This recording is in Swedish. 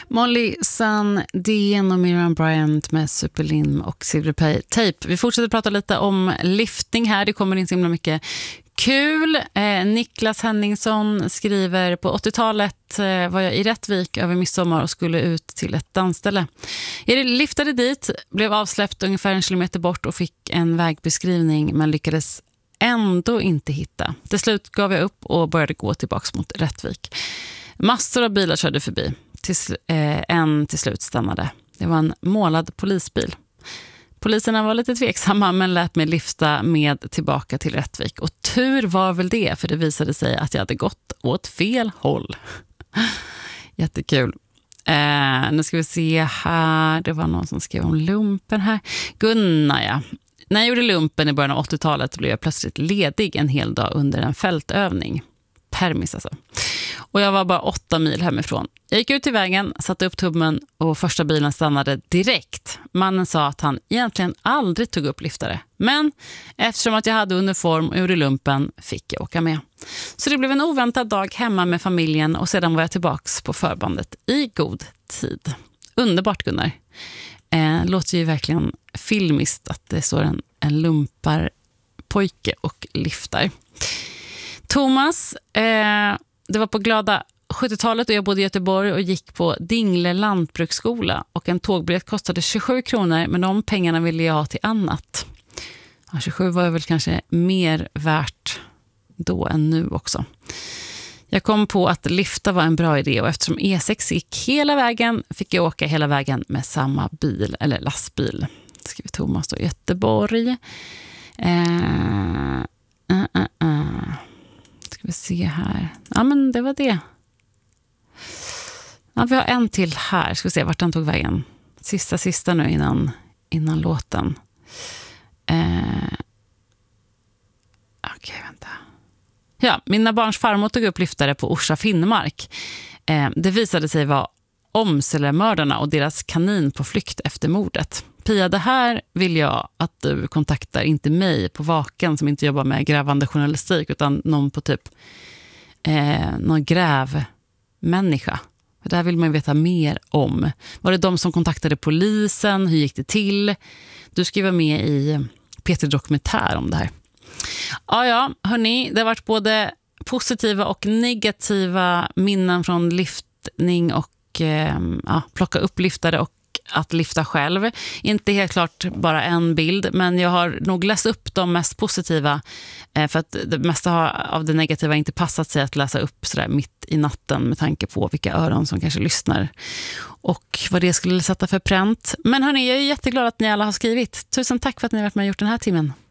Molly Sandén och Miriam Bryant med Superlim och Silver Tape. Vi fortsätter prata lite om lyftning här. Det kommer in så himla mycket kul. Niklas Henningsson skriver: på 80-talet var jag i Rättvik över midsommar och skulle ut till ett dansställe. Jag liftade dit, blev avsläppt ungefär 1 kilometer bort och fick en vägbeskrivning men lyckades ändå inte hitta. Till slut gav jag upp och började gå tillbaka mot Rättvik. Massor av bilar körde förbi. En till slut stannade. Det var en målad polisbil. Poliserna var lite tveksamma men lät mig lyfta med tillbaka till Rättvik. Och tur var väl det, för det visade sig att jag hade gått åt fel håll. Jättekul. Nu ska vi se här. Det var någon som skrev om lumpen här. Gunnar, ja. När jag gjorde lumpen i början av 80-talet blev jag plötsligt ledig en hel dag under en fältövning. Permis alltså. Och jag var bara 8 mil hemifrån. Jag gick ut i vägen, satte upp tummen och första bilen stannade direkt. Mannen sa att han egentligen aldrig tog upp liftare. Men eftersom att jag hade uniform och gjorde lumpen fick jag åka med. Så det blev en oväntad dag hemma med familjen och sedan var jag tillbaks på förbandet i god tid. Underbart, Gunnar. Låter ju verkligen filmiskt att det står en lumparpojke och liftar. Thomas, det var på glada 70-talet och jag bodde i Göteborg och gick på Dingle lantbruksskola och en tågbiljett kostade 27 kronor, men de pengarna ville jag ha till annat. Ja, 27 var väl kanske mer värt då än nu också. Jag kom på att lifta var en bra idé och eftersom E6 gick hela vägen fick jag åka hela vägen med samma bil eller lastbil. Skriver Thomas då, Göteborg. Ska vi se här. Ja, men det var det. Ja, vi har en till här. Ska vi se vart den tog vägen. Sista nu innan låten. Okej, vänta. Ja, mina barns farmor tog upp lyftare på Orsa Finnmark. Det visade sig vara Åmselemördarna och deras kanin på flykt efter mordet. Pia, det här vill jag att du kontaktar, inte mig på Vaken som inte jobbar med grävande journalistik utan någon på typ någon grävmänniska. Det här vill man veta mer om. Var det de som kontaktade polisen? Hur gick det till? Du ska vara med i Peter Dokumentär om det här. Ja, hörni, det har varit både positiva och negativa minnen från lyftning och plocka upp lyftare och att lyfta själv. Inte helt klart bara en bild, men jag har nog läst upp de mest positiva för att det mesta av det negativa inte passat sig att läsa upp sådär mitt i natten med tanke på vilka öron som kanske lyssnar och vad det skulle sätta för pränt. Men hörni, jag är jätteglad att ni alla har skrivit. Tusen tack för att ni har varit med och gjort den här timmen.